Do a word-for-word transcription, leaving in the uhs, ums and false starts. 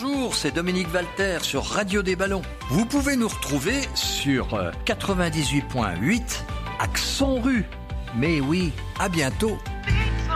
bonjour, c'est Dominique Walter sur Radio des Ballons. Vous pouvez nous retrouver sur quatre-vingt-dix-huit virgule huit Accent Rue. Mais oui, à bientôt.